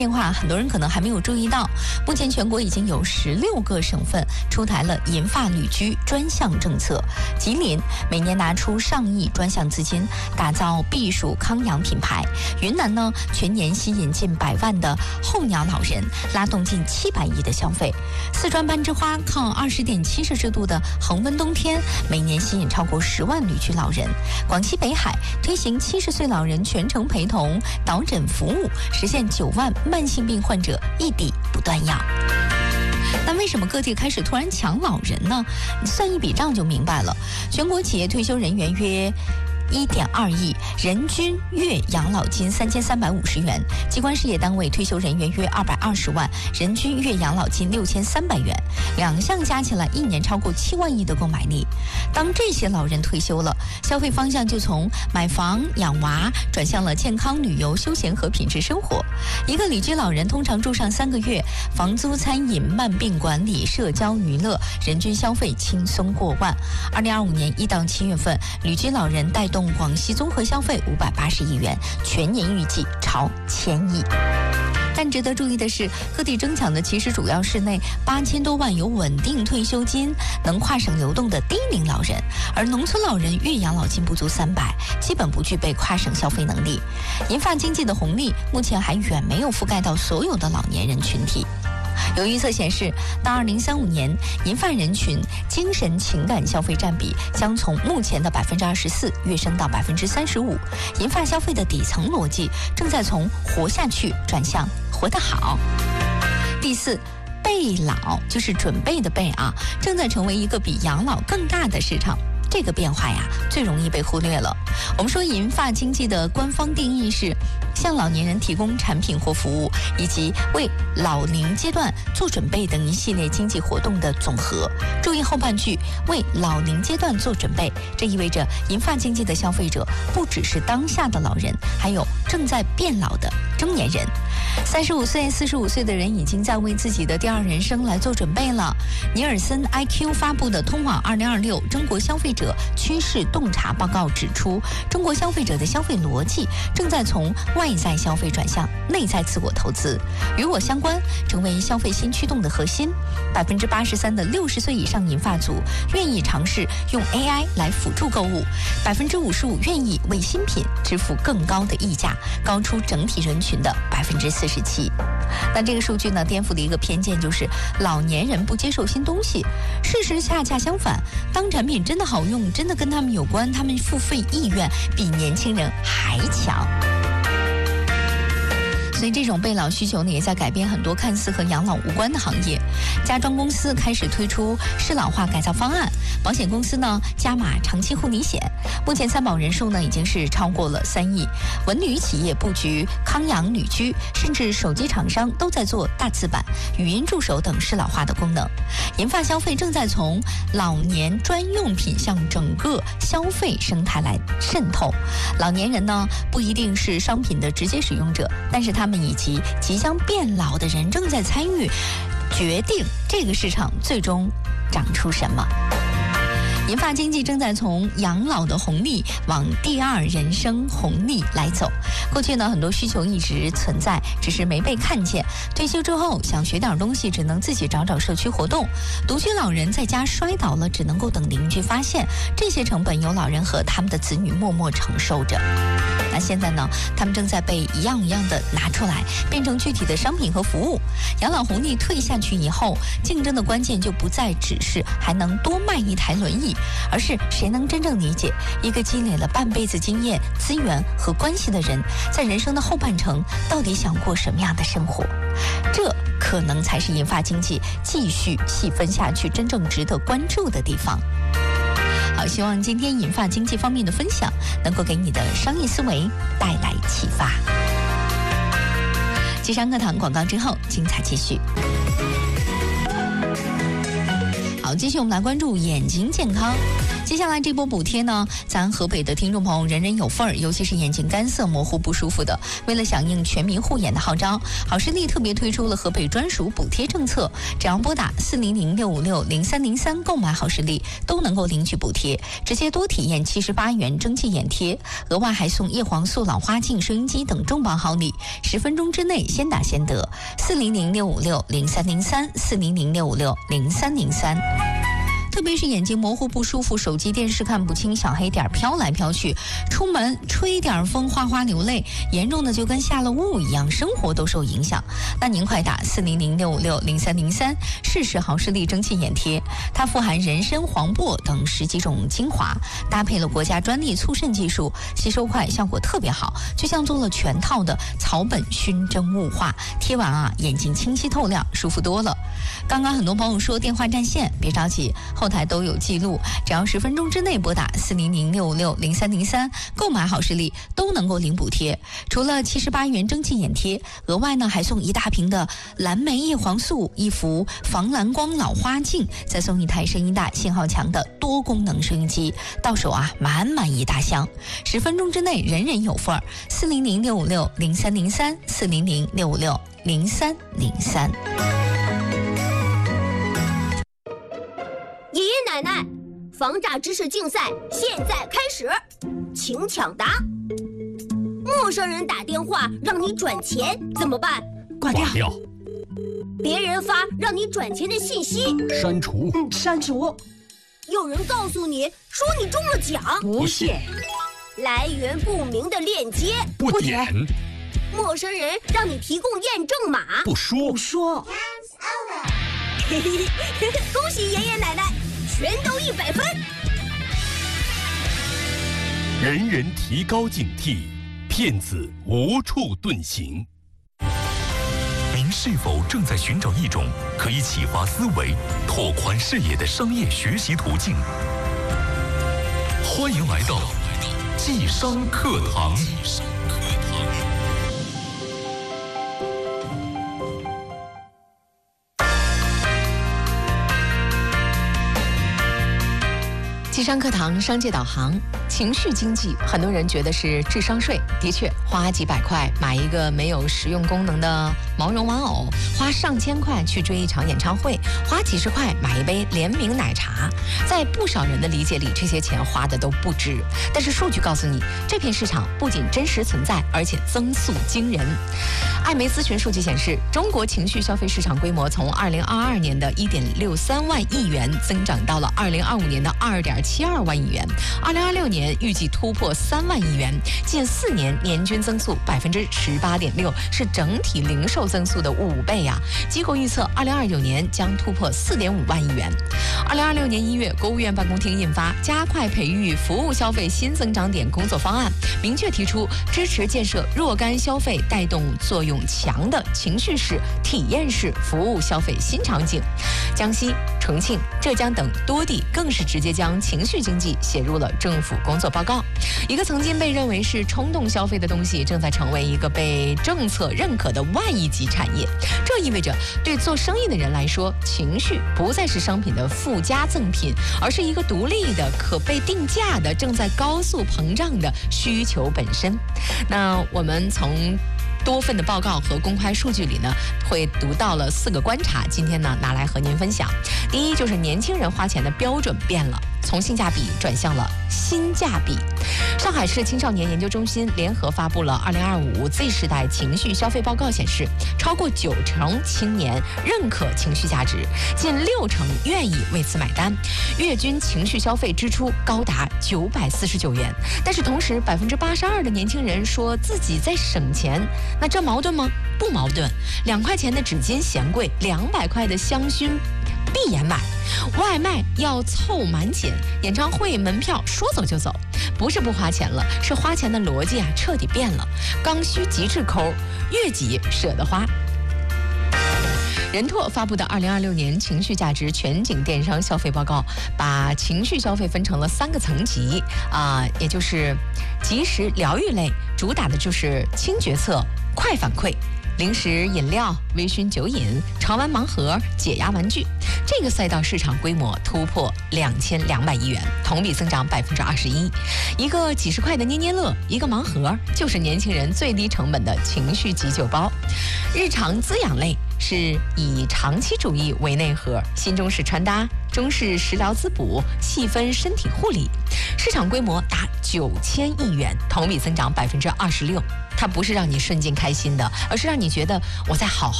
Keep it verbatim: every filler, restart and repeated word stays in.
电话，很多人可能还没有注意到，目前全国已经有十六个省份出台了银发旅居专项政策。吉林每年拿出上亿专项资金，打造避暑康养品牌；云南呢，全年吸引近百万的候鸟老人，拉动近七百亿的消费。四川攀枝花靠二十点七摄氏度的恒温冬天，每年吸引超过十万旅居老人。广西北海推行七十岁老人全程陪同导诊服务，实现九万慢性病患者一滴不断药。那为什么各地开始突然抢老人呢？你算一笔账就明白了。全国企业退休人员约一点二亿，人均月养老金三千三百五十元；机关事业单位退休人员约二百二十万，人均月养老金六千三百元。两项加起来，一年超过七万亿的购买力。当这些老人退休了，消费方向就从买房养娃转向了健康旅游、休闲和品质生活。一个旅居老人通常住上三个月，房租、餐饮、慢病管理、社交娱乐，人均消费轻松过万。二零二五年一到七月份，旅居老人带动广西综合消费五百八十亿元，全年预计超千亿。但值得注意的是，各地争抢的其实主要是那八千多万有稳定退休金、能跨省流动的低龄老人，而农村老人月养老金不足三百，基本不具备跨省消费能力。银发经济的红利目前还远没有覆盖到所有的老年人群体。有预测显示，到二零三五年，银发人群精神情感消费占比将从目前的百分之二十四跃升到百分之三十五。银发消费的底层逻辑正在从活下去转向活得好。第四，备老就是准备的备啊，正在成为一个比养老更大的市场。这个变化呀，最容易被忽略了。我们说银发经济的官方定义是向老年人提供产品或服务，以及为老龄阶段做准备等一系列经济活动的总和。注意后半句，为老龄阶段做准备，这意味着银发经济的消费者不只是当下的老人，还有正在变老的中年人。三十五岁、四十五岁的人已经在为自己的第二人生来做准备了。尼尔森 I Q 发布的《通往二零二六中国消费者趋势洞察报告》指出，中国消费者的消费逻辑正在从外在消费转向内在自我投资，与我相关，成为消费新驱动的核心。百分之八十三的六十岁以上银发族愿意尝试用 A I 来辅助购物，百分之五十五愿意为新品支付更高的溢价，高出整体人群的百分之四十七。那这个数据呢，颠覆的一个偏见就是老年人不接受新东西。事实恰恰相反，当产品真的好用，真的跟他们有关，他们付费意愿比年轻人还强。所以这种备老需求呢，也在改变很多看似和养老无关的行业。家装公司开始推出适老化改造方案，保险公司呢加码长期护理险。目前参保人数呢已经是超过了三亿。文旅企业布局康养旅居，甚至手机厂商都在做大字版、语音助手等适老化的功能。银发消费正在从老年专用品向整个消费生态来渗透。老年人呢不一定是商品的直接使用者，但是他们以及即将变老的人正在参与决定这个市场最终长出什么。银发经济正在从养老的红利往第二人生红利来走。过去呢，很多需求一直存在，只是没被看见。退休之后想学点东西，只能自己找找社区活动。独居老人在家摔倒了，只能够等邻居发现。这些成本由老人和他们的子女默默承受着。那现在呢，他们正在被一样一样的拿出来，变成具体的商品和服务。养老红利退下去以后，竞争的关键就不再只是还能多卖一台轮椅，而是谁能真正理解一个积累了半辈子经验、资源和关系的人，在人生的后半程到底想过什么样的生活。这可能才是银发经济继续细分下去真正值得关注的地方。好，希望今天银发经济方面的分享能够给你的商业思维带来启发。机商课堂广告之后，精彩继续。好，继续我们来关注眼睛健康。 接下来这波补贴呢，咱河北的听众朋友人人有份儿，尤其是眼睛干涩、模糊不舒服的。为了响应全民护眼的号召，好视力特别推出了河北专属补贴政策，只要拨打四零零六五六零三零三购买好视力，都能够领取补贴，直接多体验七十八元蒸汽眼贴，额外还送叶黄素老花镜、收音机等重磅好礼，十分钟之内先打先得。四零零六五六零三零三，四零零六五六零三零三。特别是眼睛模糊不舒服，手机电视看不清，小黑点飘来飘去，出门吹点风哗哗流泪，严重的就跟下了雾一样，生活都受影响。那您快打四零零六五六零三零三试试好视力蒸汽眼贴，它富含人参、黄柏等十几种精华，搭配了国家专利促渗技术，吸收快，效果特别好，就像做了全套的草本熏蒸雾化，贴完啊眼睛清晰透亮，舒服多了。刚刚很多朋友说电话占线，别着急，后台都有记录，只要十分钟之内拨打四零零六五六零三零三购买好视力都能够领补贴。除了七十八元蒸汽眼贴，额外呢还送一大瓶的蓝莓叶黄素，一幅防蓝光老花镜，再送一台声音大、信号强的多功能收音机，到手啊满满一大箱。十分钟之内人人有份儿。四零零六五六零三零三，四零零六五六零三零三。 爷爷奶奶，防诈知识竞赛现在开始，请抢答。陌生人打电话让你转钱怎么办？ 挂掉。掉别人发让你转钱的信息， 删除。 嗯，删除。 有人告诉你说你中了奖， 不信。 来源不明的链接， 不点。 陌生人让你提供验证码， 不说。 不说。 恭喜爷爷奶奶，全都一百分。 人人提高警惕，骗子无处遁形。您是否正在寻找一种可以启发思维、拓宽视野的商业学习途径？欢迎来到济商课堂。 济商课堂商界导航，情绪经济，很多人觉得是智商税。的确，花几百块买一个没有实用功能的毛绒玩偶，花上千块去追一场演唱会，花几十块买一杯联名奶茶，在不少人的理解里，这些钱花的都不值。但是数据告诉你，这片市场不仅真实存在，而且增速惊人。艾媒咨询数据显示，中国情绪消费市场规模从二零二二年的一点六三万亿元增长到了二零二五年的二点七二万亿元，二零二六年预计突破三万亿元，近四年年均增速百分之十八点六，是整体零售增速的五倍呀、啊。机构预测，二零二九年将突破四点五万亿元。二零二六年一月，国务院办公厅印发《加快培育服务消费新增长点工作方案》，明确提出支持建设若干消费带动作用强的情绪式、体验式服务消费新场景。江西、重庆、浙江等多地更是直接将情绪经济写入了政府工作报告。一个曾经被认为是冲动消费的东西，正在成为一个被政策认可的万亿级产业。这意味着，对做生意的人来说，情绪不再是商品的附加赠品，而是一个独立的、可被定价的、正在高速膨胀的需求本身。那我们从多份的报告和公开数据里呢，会读到了四个观察，今天呢拿来和您分享。第一，就是年轻人花钱的标准变了，从性价比转向了新价比。上海市青少年研究中心联合发布了二零二五 Z 时代情绪消费报告，显示超过九成青年认可情绪价值，近六成愿意为此买单，月均情绪消费支出高达九百四十九元。但是同时，百分之八十二的年轻人说自己在省钱。那这矛盾吗？不矛盾。两块钱的纸巾嫌贵，两百块的香薰闭眼买，外卖要凑满减，演唱会门票说走就走。不是不花钱了，是花钱的逻辑啊彻底变了。刚需极致抠，越挤舍得花。人拓发布的二零二六年情绪价值全景电商消费报告，把情绪消费分成了三个层级啊、呃，也就是即时疗愈类，主打的就是轻决策、快反馈。 零食、饮料、微醺酒饮、潮玩盲盒、解压玩具，这个赛道市场规模突破两千两百亿元，同比增长百分之二十一。一个几十块的捏捏乐，一个盲盒，就是年轻人最低成本的情绪急救包。日常滋养类是以长期主义为内核，新中式穿搭、中式食疗滋补、细分身体护理，市场规模达九千亿元，同比增长百分之二十六。它不是让你瞬间开心的，而是让你觉得我在好好